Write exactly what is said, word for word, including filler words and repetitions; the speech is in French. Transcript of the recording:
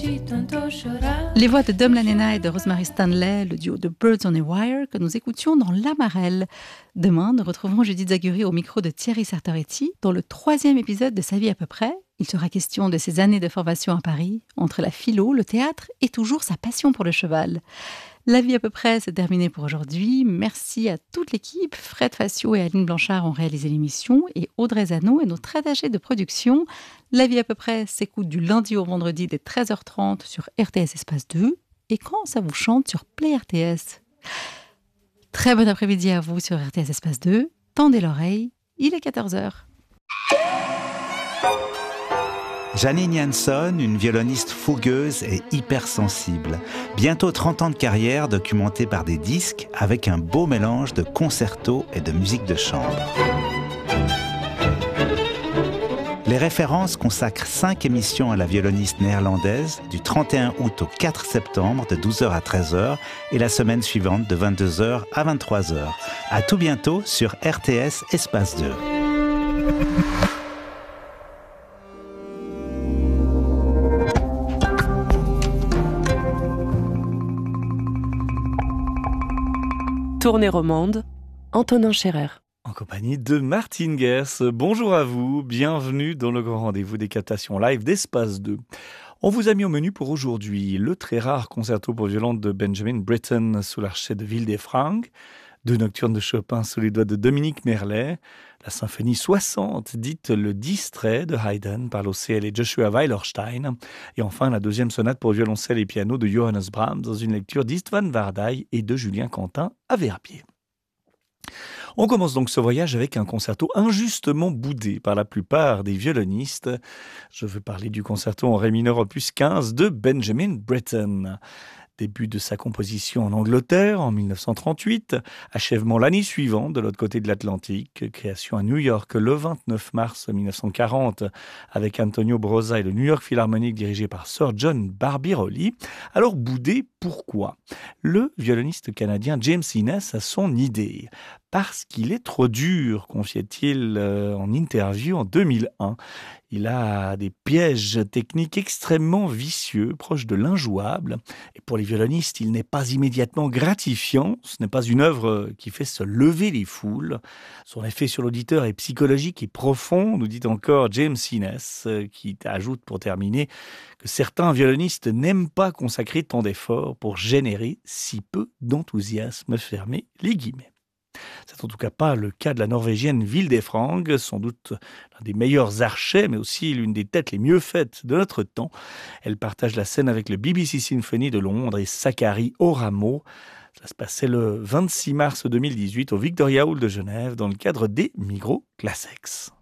Les voix de Dom Lanena et de Rosemary Stanley, le duo de Birds on a Wire que nous écoutions dans L'Amarelle. Demain, nous retrouverons Judith Zaguri au micro de Thierry Sartoretti dans le troisième épisode de Sa vie à peu près. Il sera question de ses années de formation à Paris, entre la philo, le théâtre et toujours sa passion pour le cheval. La vie à peu près, c'est terminé pour aujourd'hui. Merci à toute l'équipe. Fred Facio et Aline Blanchard ont réalisé l'émission et Audrey Zano est notre attachée de production. La vie à peu près s'écoute du lundi au vendredi dès treize heures trente sur R T S Espace deux et quand ça vous chante sur Play R T S. Très bon après-midi à vous sur R T S Espace deux. Tendez l'oreille, il est quatorze heures. Janine Janson, une violoniste fougueuse et hypersensible. Bientôt trente ans de carrière documentée par des disques avec un beau mélange de concertos et de musique de chambre. Les références consacrent cinq émissions à la violoniste néerlandaise du trente et un août au quatre septembre de douze heures à treize heures et la semaine suivante de vingt-deux heures à vingt-trois heures. À tout bientôt sur R T S Espace deux. Tournée romande, Antonin Scherer. En compagnie de Martine Gers. Bonjour à vous, bienvenue dans le grand rendez-vous des captations live d'Espace deux. On vous a mis au menu pour aujourd'hui le très rare concerto pour violon de Benjamin Britten sous l'archet de Villefranche, deux nocturnes de Chopin sous les doigts de Dominique Merlet, la symphonie soixante dite Le Distrait de Haydn par l'O C L et Joshua Weilerstein, et enfin la deuxième sonate pour violoncelle et piano de Johannes Brahms dans une lecture d'Istvan Vardai et de Julien Quentin à Verbier. On commence donc ce voyage avec un concerto injustement boudé par la plupart des violonistes. Je veux parler du concerto en ré mineur opus quinze de Benjamin Britten. Début de sa composition en Angleterre en mille neuf cent trente-huit, achèvement l'année suivante de l'autre côté de l'Atlantique, création à New York le vingt-neuf mars mille neuf cent quarante avec Antonio Brosa et le New York Philharmonic dirigé par Sir John Barbirolli. Alors boudé, pourquoi ? Le violoniste canadien James Innes a son idée. Parce qu'il est trop dur, confiait-il en interview en deux mille un. Il a des pièges techniques extrêmement vicieux, proches de l'injouable. Et pour les violonistes, il n'est pas immédiatement gratifiant. Ce n'est pas une œuvre qui fait se lever les foules. Son effet sur l'auditeur est psychologique et profond, nous dit encore James Innes, qui ajoute pour terminer que certains violonistes n'aiment pas consacrer tant d'efforts pour générer si peu d'enthousiasme. Fermez les guillemets. C'est en tout cas pas le cas de la norvégienne Villefranche, sans doute l'un des meilleurs archets, mais aussi l'une des têtes les mieux faites de notre temps. Elle partage la scène avec le B B C Symphony de Londres et Sakari Oramo. Ça se passait le vingt-six mars deux mille dix-huit au Victoria Hall de Genève dans le cadre des Migros Classics.